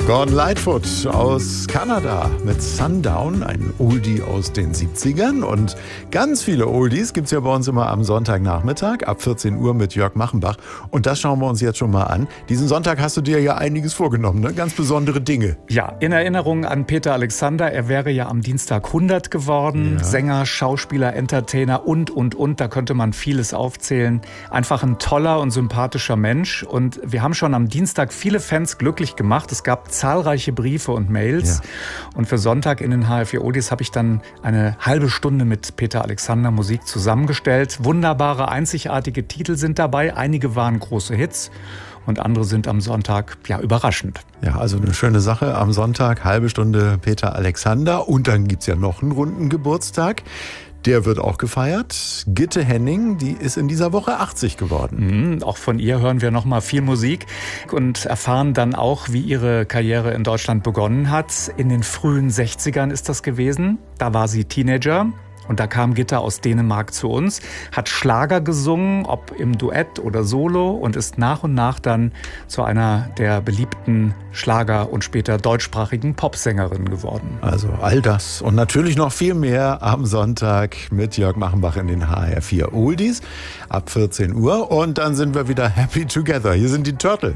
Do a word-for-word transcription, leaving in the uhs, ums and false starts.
Gordon Lightfoot aus Kanada mit Sundown, ein Oldie aus den siebzigern. Und ganz viele Oldies gibt es ja bei uns immer am Sonntagnachmittag ab vierzehn Uhr mit Jörg Machenbach. Und das schauen wir uns jetzt schon mal an. Diesen Sonntag hast du dir ja einiges vorgenommen, ne? Ganz besondere Dinge. Ja, in Erinnerung an Peter Alexander. Er wäre ja am Dienstag hundert geworden. Ja. Sänger, Schauspieler, Entertainer und, und, und. Da könnte man vieles aufzählen. Einfach ein toller und sympathischer Mensch. Und wir haben schon am Dienstag viele Fans glücklich gemacht. Es gab zahlreiche Briefe und Mails. Ja. Und für Sonntag in den H R vier Oldies habe ich dann eine halbe Stunde mit Peter Alexander Musik zusammengestellt. Wunderbare, einzigartige Titel sind dabei. Einige waren große Hits und andere sind am Sonntag ja überraschend. Ja, also eine schöne Sache. Am Sonntag halbe Stunde Peter Alexander. Und dann gibt's ja noch einen runden Geburtstag. Der wird auch gefeiert. Gitte Henning, die ist in dieser Woche achtzig geworden. Mhm, auch von ihr hören wir noch mal viel Musik und erfahren dann auch, wie ihre Karriere in Deutschland begonnen hat. In den frühen sechzigern ist das gewesen. Da war sie Teenager. Und da kam Gitte aus Dänemark zu uns, hat Schlager gesungen, ob im Duett oder Solo, und ist nach und nach dann zu einer der beliebten Schlager- und später deutschsprachigen Popsängerinnen geworden. Also all das und natürlich noch viel mehr am Sonntag mit Jörg Machenbach in den H R vier Oldies ab vierzehn Uhr. Und dann sind wir wieder happy together. Hier sind die Turtles.